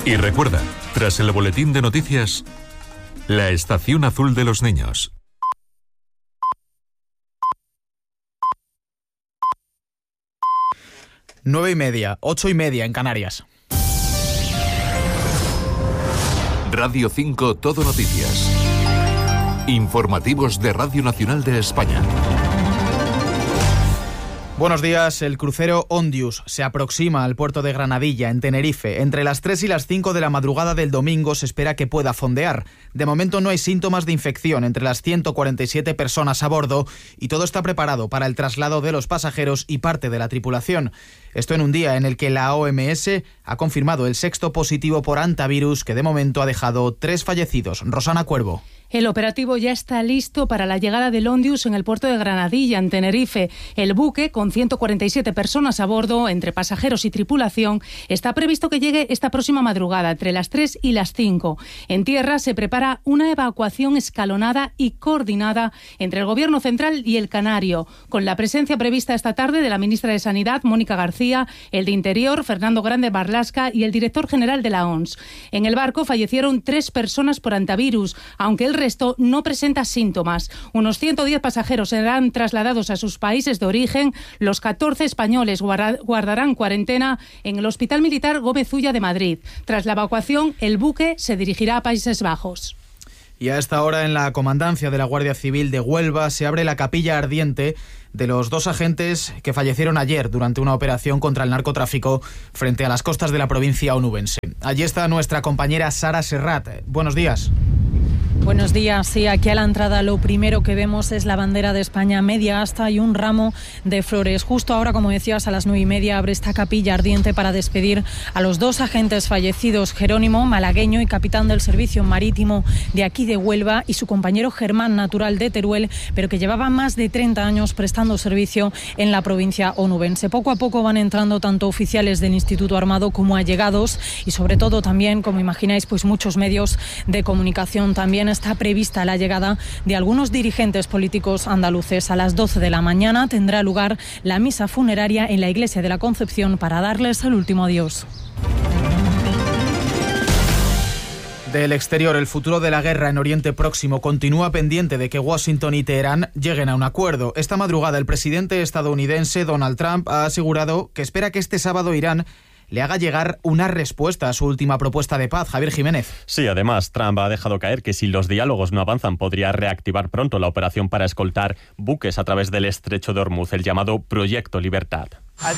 Y recuerda, tras el boletín de noticias, la estación azul de los niños. Nueve y media, 8:30 en Canarias. Radio 5 Todo Noticias. Informativos de Radio Nacional de España. Buenos días. El crucero Ondius se aproxima al puerto de Granadilla, en Tenerife. Entre las 3 y las 5 de la madrugada del domingo se espera que pueda fondear. De momento no hay síntomas de infección entre las 147 personas a bordo y todo está preparado para el traslado de los pasajeros y parte de la tripulación. Esto en un día en el que la OMS ha confirmado el 6º positivo por hantavirus, que de momento ha dejado 3 fallecidos. Rosana Cuervo. El operativo ya está listo para la llegada del Ondius en el puerto de Granadilla, en Tenerife. El buque, con 147 personas a bordo, entre pasajeros y tripulación, está previsto que llegue esta próxima madrugada, entre las 3 y las 5. En tierra se prepara una evacuación escalonada y coordinada entre el Gobierno central y el Canario, con la presencia prevista esta tarde de la ministra de Sanidad, Mónica García, el de Interior, Fernando Grande Marlasca, y el director general de la OMS. En el barco fallecieron 3 personas por hantavirus, aunque el resto no presenta síntomas. Unos 110 pasajeros serán trasladados a sus países de origen. Los 14 españoles guardarán cuarentena en el Hospital Militar Gómez Ulla de Madrid. Tras la evacuación, el buque se dirigirá a Países Bajos. Y a esta hora, en la comandancia de la Guardia Civil de Huelva, se abre la capilla ardiente de los 2 agentes que fallecieron ayer durante una operación contra el narcotráfico frente a las costas de la provincia onubense. Allí está nuestra compañera Sara Serrat. Buenos días. Buenos días. Sí, aquí a la entrada lo primero que vemos es la bandera de España media asta y un ramo de flores. Justo ahora, como decías, a las 9:30 abre esta capilla ardiente para despedir a los 2 agentes fallecidos, Jerónimo, malagueño y capitán del servicio marítimo de aquí de Huelva, y su compañero Germán, natural de Teruel, pero que llevaba más de 30 años prestando servicio en la provincia onubense. Poco a poco van entrando tanto oficiales del Instituto Armado como allegados y, sobre todo, también, como imagináis, pues muchos medios de comunicación. También está prevista la llegada de algunos dirigentes políticos andaluces. A las 12 de la mañana tendrá lugar la misa funeraria en la Iglesia de la Concepción para darles el último adiós. Del exterior, el futuro de la guerra en Oriente Próximo continúa pendiente de que Washington y Teherán lleguen a un acuerdo. Esta madrugada, el presidente estadounidense Donald Trump ha asegurado que espera que este sábado Irán le haga llegar una respuesta a su última propuesta de paz. Javier Jiménez. Sí, además, Trump ha dejado caer que si los diálogos no avanzan, podría reactivar pronto la operación para escoltar buques a través del estrecho de Hormuz, el llamado Proyecto Libertad.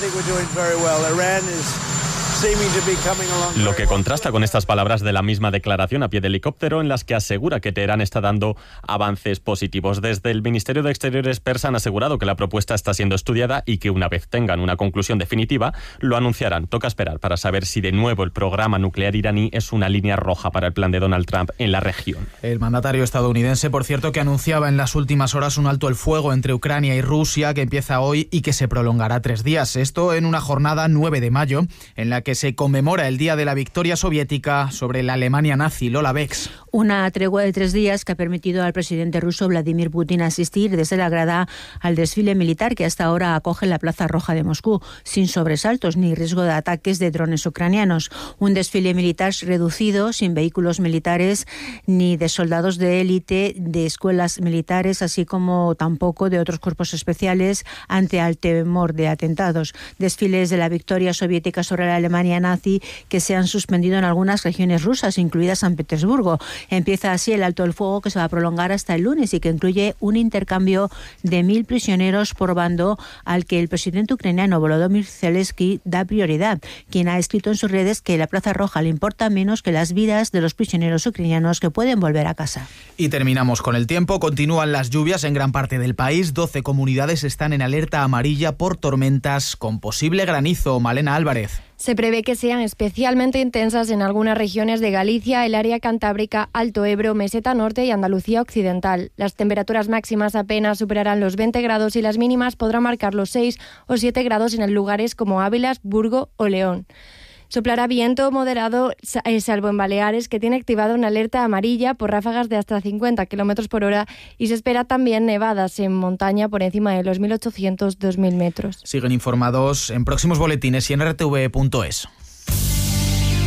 Lo que contrasta con estas palabras de la misma declaración a pie de helicóptero, en las que asegura que Teherán está dando avances positivos. Desde el Ministerio de Exteriores persa han asegurado que la propuesta está siendo estudiada y que una vez tengan una conclusión definitiva, lo anunciarán. Toca esperar para saber si de nuevo el programa nuclear iraní es una línea roja para el plan de Donald Trump en la región. El mandatario estadounidense, por cierto, que anunciaba en las últimas horas un alto el fuego entre Ucrania y Rusia que empieza hoy y que se prolongará 3 días. Esto en una jornada 9 de mayo en la que se conmemora el día de la victoria soviética sobre la Alemania nazi. Lola Bex. Una tregua de 3 días que ha permitido al presidente ruso Vladimir Putin asistir desde la grada al desfile militar que hasta ahora acoge la Plaza Roja de Moscú, sin sobresaltos ni riesgo de ataques de drones ucranianos. Un desfile militar reducido, sin vehículos militares ni de soldados de élite de escuelas militares, así como tampoco de otros cuerpos especiales ante el temor de atentados. Desfiles de la victoria soviética sobre la Alemania nazi que se han suspendido en algunas regiones rusas, incluida San Petersburgo. Empieza así el alto el fuego que se va a prolongar hasta el lunes y que incluye un intercambio de 1.000 prisioneros por bando al que el presidente ucraniano Volodymyr Zelensky da prioridad, quien ha escrito en sus redes que la Plaza Roja le importa menos que las vidas de los prisioneros ucranianos que pueden volver a casa. Y terminamos con el tiempo. Continúan las lluvias en gran parte del país. 12 comunidades están en alerta amarilla por tormentas con posible granizo. Malena Álvarez. Se prevé que sean especialmente intensas en algunas regiones de Galicia, el área cantábrica, Alto Ebro, Meseta Norte y Andalucía Occidental. Las temperaturas máximas apenas superarán los 20 grados y las mínimas podrán marcar los 6 o 7 grados en lugares como Ávila, Burgo o León. Soplará viento moderado, salvo en Baleares, que tiene activada una alerta amarilla por ráfagas de hasta 50 km por hora y se espera también nevadas en montaña por encima de los 1.800-2.000 metros. Siguen informados en próximos boletines y en rtv.es.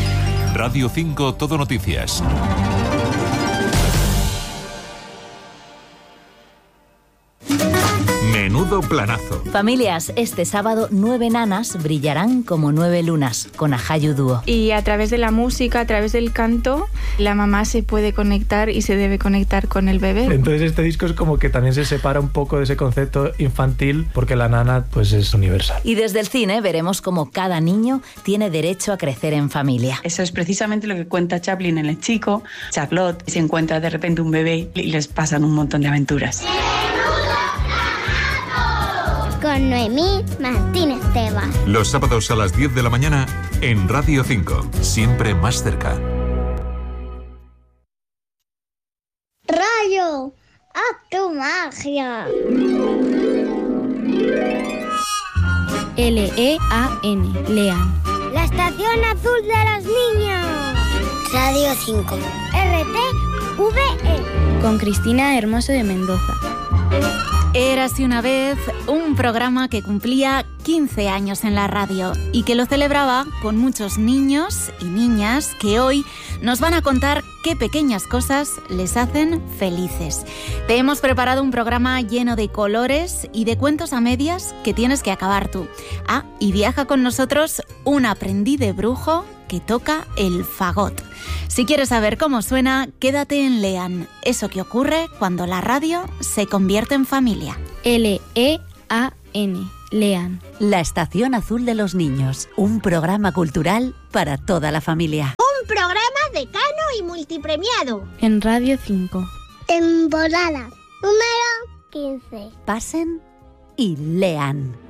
Radio 5 Todo Noticias. Menudo planazo. Familias, este sábado 9 nanas brillarán como 9 lunas, con Ajayu Dúo. Y a través de la música, a través del canto, la mamá se puede conectar y se debe conectar con el bebé. Entonces este disco es como que también se separa un poco de ese concepto infantil, porque la nana pues es universal. Y desde el cine veremos cómo cada niño tiene derecho a crecer en familia. Eso es precisamente lo que cuenta Chaplin en El Chico. Charlotte se encuentra de repente un bebé y les pasan un montón de aventuras. Con Noemí Martínez Tebas. Los sábados a las 10 de la mañana en Radio 5, siempre más cerca. Rayo, haz tu magia. L-E-A-N, Lean. La estación azul de los niños. Radio 5, RTV. Con Cristina Hermoso de Mendoza. Érase una vez un programa que cumplía 15 años en la radio y que lo celebraba con muchos niños y niñas que hoy nos van a contar qué pequeñas cosas les hacen felices. Te hemos preparado un programa lleno de colores y de cuentos a medias que tienes que acabar tú. Ah, y viaja con nosotros un aprendiz de brujo que toca el fagot. Si quieres saber cómo suena, quédate en Lean, eso que ocurre cuando la radio se convierte en familia. L-E-A-N, Lean. La estación azul de los niños, un programa cultural para toda la familia. Un programa decano y multipremiado. En Radio 5. Temporada número 15. Pasen y lean.